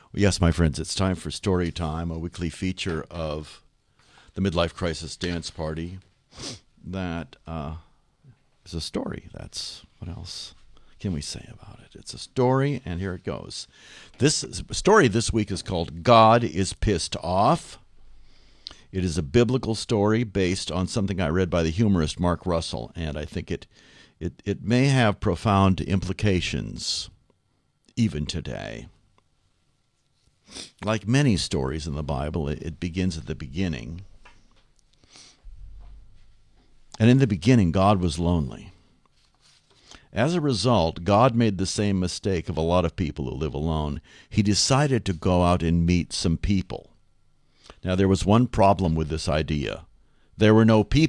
Yes, my friends, it's time for Story Time, a weekly feature of the Midlife Crisis Dance Party that is a story. That's what else can we say about it? It's a story, and here it goes. This story this week is called God is Pissed Off. It is a biblical story based on something I read by the humorist Mark Russell, and I think it may have profound implications even today. Like many stories in the Bible, it begins at the beginning. And in the beginning, God was lonely. As a result, God made the same mistake of a lot of people who live alone. He decided to go out and meet some people. Now, there was one problem with this idea. There were no people